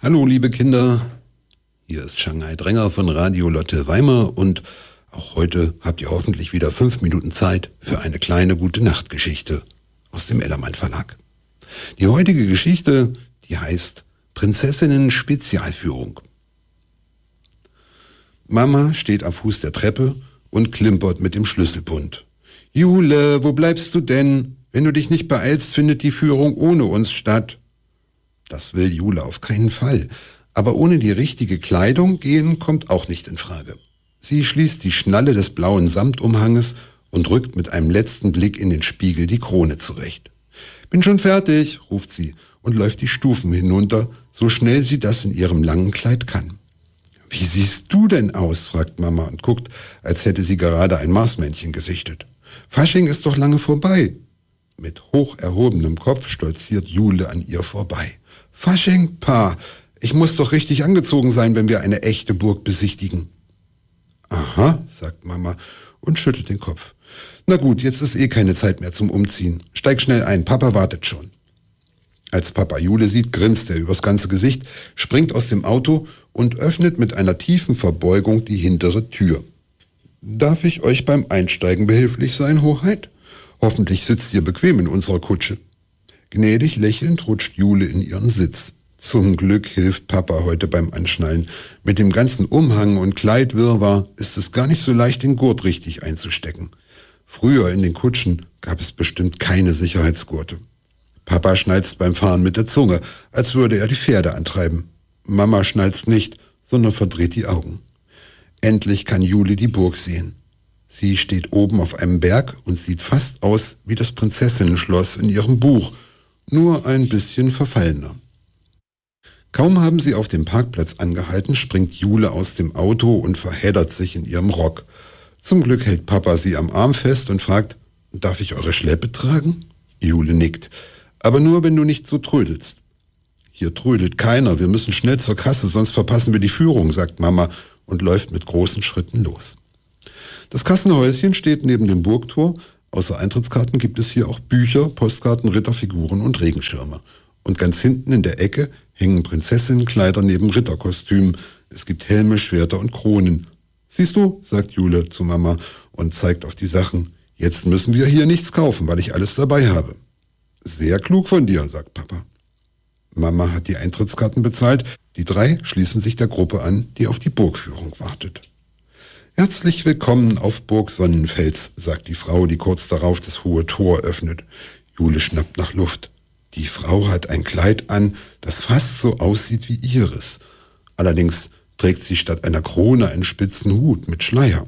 Hallo liebe Kinder, hier ist Shanghai Dränger von Radio Lotte Weimar und auch heute habt ihr hoffentlich wieder 5 Minuten Zeit für eine kleine Gute-Nacht-Geschichte aus dem Ellermann Verlag. Die heutige Geschichte, die heißt Prinzessinnen-Spezialführung. Mama steht am Fuß der Treppe und klimpert mit dem Schlüsselbund. Jule, wo bleibst du denn? Wenn du dich nicht beeilst, findet die Führung ohne uns statt. Das will Jule auf keinen Fall. Aber ohne die richtige Kleidung gehen kommt auch nicht in Frage. Sie schließt die Schnalle des blauen Samtumhanges und rückt mit einem letzten Blick in den Spiegel die Krone zurecht. Bin schon fertig, ruft sie und läuft die Stufen hinunter, so schnell sie das in ihrem langen Kleid kann. Wie siehst du denn aus? Fragt Mama und guckt, als hätte sie gerade ein Marsmännchen gesichtet. Fasching ist doch lange vorbei. Mit hoch erhobenem Kopf stolziert Jule an ihr vorbei. Fasching? Pa, ich muss doch richtig angezogen sein, wenn wir eine echte Burg besichtigen. Aha, sagt Mama und schüttelt den Kopf. Na gut, jetzt ist keine Zeit mehr zum Umziehen. Steig schnell ein, Papa wartet schon. Als Papa Jule sieht, grinst er übers ganze Gesicht, springt aus dem Auto und öffnet mit einer tiefen Verbeugung die hintere Tür. Darf ich euch beim Einsteigen behilflich sein, Hoheit? Hoffentlich sitzt ihr bequem in unserer Kutsche. Gnädig lächelnd rutscht Jule in ihren Sitz. Zum Glück hilft Papa heute beim Anschnallen. Mit dem ganzen Umhang und Kleidwirrwarr ist es gar nicht so leicht, den Gurt richtig einzustecken. Früher in den Kutschen gab es bestimmt keine Sicherheitsgurte. Papa schnalzt beim Fahren mit der Zunge, als würde er die Pferde antreiben. Mama schnalzt nicht, sondern verdreht die Augen. Endlich kann Jule die Burg sehen. Sie steht oben auf einem Berg und sieht fast aus wie das Prinzessinnenschloss in ihrem Buch, nur ein bisschen verfallener. Kaum haben sie auf dem Parkplatz angehalten, springt Jule aus dem Auto und verheddert sich in ihrem Rock. Zum Glück hält Papa sie am Arm fest und fragt, darf ich eure Schleppe tragen? Jule nickt, aber nur, wenn du nicht so trödelst. Hier trödelt keiner, wir müssen schnell zur Kasse, sonst verpassen wir die Führung, sagt Mama und läuft mit großen Schritten los. Das Kassenhäuschen steht neben dem Burgtor. Außer Eintrittskarten gibt es hier auch Bücher, Postkarten, Ritterfiguren und Regenschirme. Und ganz hinten in der Ecke hängen Prinzessinnenkleider neben Ritterkostümen. Es gibt Helme, Schwerter und Kronen. Siehst du, sagt Jule zu Mama und zeigt auf die Sachen. Jetzt müssen wir hier nichts kaufen, weil ich alles dabei habe. Sehr klug von dir, sagt Papa. Mama hat die Eintrittskarten bezahlt. Die 3 schließen sich der Gruppe an, die auf die Burgführung wartet. Herzlich willkommen auf Burg Sonnenfels, sagt die Frau, die kurz darauf das hohe Tor öffnet. Jule schnappt nach Luft. Die Frau hat ein Kleid an, das fast so aussieht wie ihres. Allerdings trägt sie statt einer Krone einen spitzen Hut mit Schleier.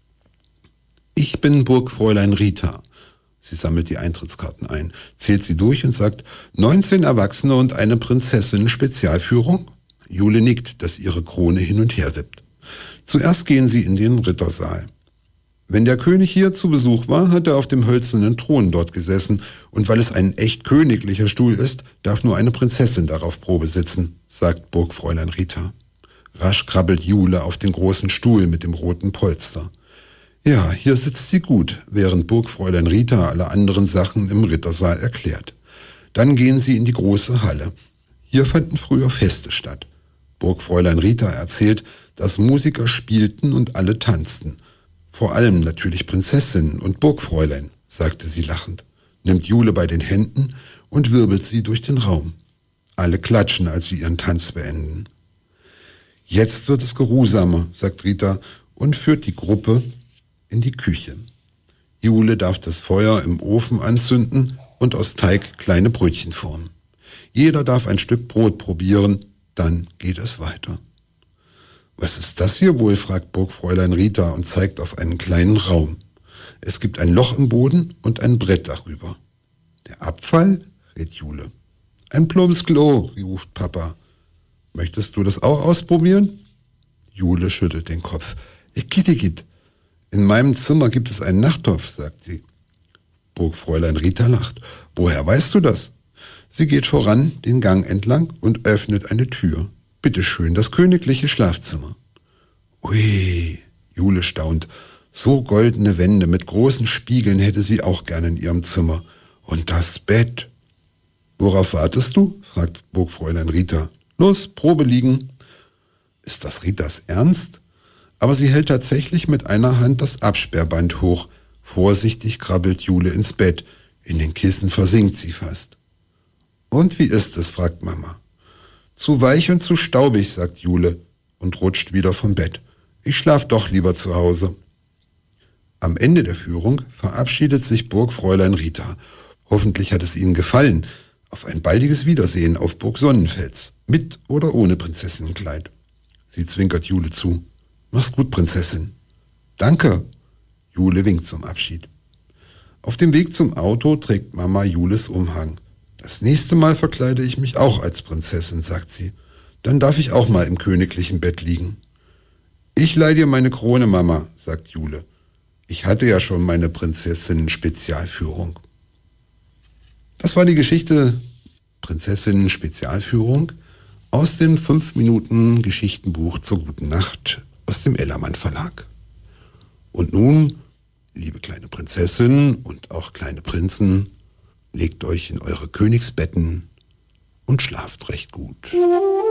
Ich bin Burgfräulein Rita. Sie sammelt die Eintrittskarten ein, zählt sie durch und sagt, 19 Erwachsene und eine Prinzessin-Spezialführung? Jule nickt, dass ihre Krone hin und her wippt. Zuerst gehen sie in den Rittersaal. Wenn der König hier zu Besuch war, hat er auf dem hölzernen Thron dort gesessen, und weil es ein echt königlicher Stuhl ist, darf nur eine Prinzessin darauf Probe sitzen, sagt Burgfräulein Rita. Rasch krabbelt Jule auf den großen Stuhl mit dem roten Polster. Ja, hier sitzt sie gut, während Burgfräulein Rita alle anderen Sachen im Rittersaal erklärt. Dann gehen sie in die große Halle. Hier fanden früher Feste statt. Burgfräulein Rita erzählt, dass Musiker spielten und alle tanzten. Vor allem natürlich Prinzessinnen und Burgfräulein, sagte sie lachend, nimmt Jule bei den Händen und wirbelt sie durch den Raum. Alle klatschen, als sie ihren Tanz beenden. Jetzt wird es geruhsamer, sagt Rita und führt die Gruppe in die Küche. Jule darf das Feuer im Ofen anzünden und aus Teig kleine Brötchen formen. Jeder darf ein Stück Brot probieren, dann geht es weiter. Was ist das hier wohl, fragt Burgfräulein Rita und zeigt auf einen kleinen Raum. Es gibt ein Loch im Boden und ein Brett darüber. Der Abfall, rät Jule. Ein plumps Klo, ruft Papa. Möchtest du das auch ausprobieren? Jule schüttelt den Kopf. Igitt. In meinem Zimmer gibt es einen Nachttopf, sagt sie. Burgfräulein Rita lacht. Woher weißt du das? Sie geht voran den Gang entlang und öffnet eine Tür. Bitteschön, das königliche Schlafzimmer. Ui, Jule staunt. So goldene Wände mit großen Spiegeln hätte sie auch gerne in ihrem Zimmer. Und das Bett. Worauf wartest du? Fragt Burgfräulein Rita. Los, Probe liegen. Ist das Ritas Ernst? Aber sie hält tatsächlich mit einer Hand das Absperrband hoch. Vorsichtig krabbelt Jule ins Bett. In den Kissen versinkt sie fast. Und wie ist es, fragt Mama. Zu weich und zu staubig, sagt Jule und rutscht wieder vom Bett. Ich schlaf doch lieber zu Hause. Am Ende der Führung verabschiedet sich Burgfräulein Rita. Hoffentlich hat es Ihnen gefallen. Auf ein baldiges Wiedersehen auf Burg Sonnenfels. Mit oder ohne Prinzessinnenkleid. Sie zwinkert Jule zu. Mach's gut, Prinzessin. Danke. Jule winkt zum Abschied. Auf dem Weg zum Auto trägt Mama Jules Umhang. Das nächste Mal verkleide ich mich auch als Prinzessin, sagt sie. Dann darf ich auch mal im königlichen Bett liegen. Ich leih dir meine Krone, Mama, sagt Jule. Ich hatte ja schon meine Prinzessinnen-Spezialführung. Das war die Geschichte Prinzessinnen-Spezialführung aus dem 5-Minuten-Geschichtenbuch zur guten Nacht aus dem Ellermann Verlag. Und nun, liebe kleine Prinzessinnen und auch kleine Prinzen, legt euch in eure Königsbetten und schlaft recht gut.